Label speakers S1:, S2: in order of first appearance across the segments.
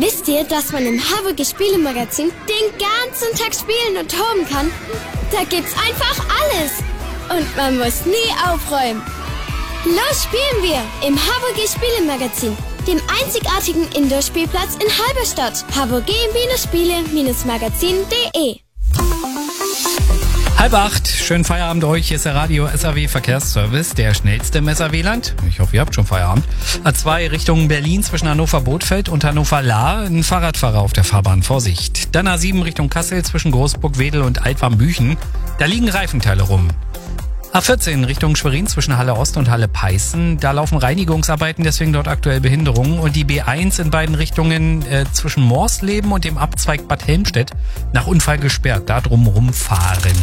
S1: Wisst ihr, dass man im HWG Spielemagazin den ganzen Tag spielen und toben kann? Da gibt's einfach alles. Und man muss nie aufräumen. Los spielen wir im HWG Spielemagazin, dem einzigartigen Indoor-Spielplatz in Halberstadt. hvg-spiele-magazin.de
S2: 7:30, schönen Feierabend euch. Hier ist der Radio SAW Verkehrsservice, der schnellste im SAW-Land. Ich hoffe, ihr habt schon Feierabend. A2 Richtung Berlin zwischen Hannover-Bothfeld und Hannover-Lahr. Ein Fahrradfahrer auf der Fahrbahn, Vorsicht. Dann A7 Richtung Kassel zwischen Großburg-Wedel und Altwarmbüchen. Da liegen Reifenteile rum. A14 Richtung Schwerin zwischen Halle Ost und Halle Peißen. Da laufen Reinigungsarbeiten, deswegen dort aktuell Behinderungen. Und die B1 in beiden Richtungen zwischen Morsleben und dem Abzweig Bad Helmstedt nach Unfall gesperrt. Da drumherum fahren.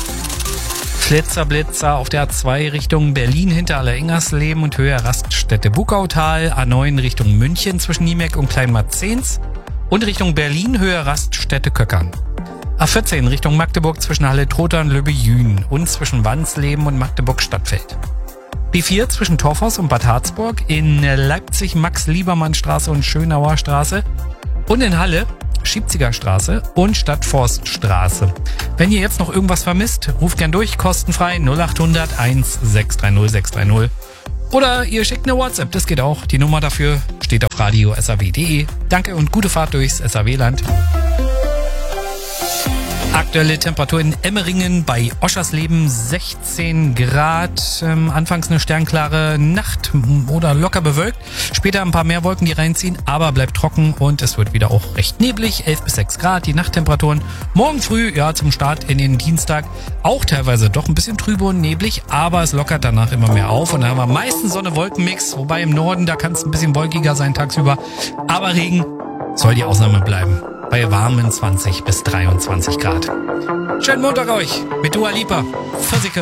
S2: Flitzer auf der A2 Richtung Berlin hinter Aller-Ingersleben und Höhe Raststätte Buckautal. A9 Richtung München zwischen Niemeck und Kleinmarzens. Und Richtung Berlin Höhe Raststätte Köckern. A14 Richtung Magdeburg zwischen Halle Trotha und Löbejün und zwischen Wansleben und Magdeburg Stadtfeld. B4 zwischen Torfhaus und Bad Harzburg, in Leipzig Max-Liebermann-Straße und Schönauer Straße und in Halle Schiebziger Straße und Stadtforststraße. Wenn ihr jetzt noch irgendwas vermisst, ruft gern durch, kostenfrei 0800 1630 630. Oder ihr schickt eine WhatsApp, das geht auch. Die Nummer dafür steht auf radio-saw.de. Danke und gute Fahrt durchs SAW-Land. Aktuelle Temperatur in Emmeringen bei Oschersleben 16 Grad. Anfangs eine sternklare Nacht oder locker bewölkt. Später ein paar mehr Wolken, die reinziehen, aber bleibt trocken und es wird wieder auch recht neblig. 11 bis 6 Grad, die Nachttemperaturen. Morgen früh, ja, zum Start in den Dienstag, auch teilweise doch ein bisschen trübe und neblig, aber es lockert danach immer mehr auf. Und dann haben wir meistens Sonne-Wolken-Mix, wobei im Norden, da kann es ein bisschen wolkiger sein tagsüber. Aber Regen soll die Ausnahme bleiben. Bei warmen 20 bis 23 Grad. Schönen Montag euch mit Dua Lipa. Versickert.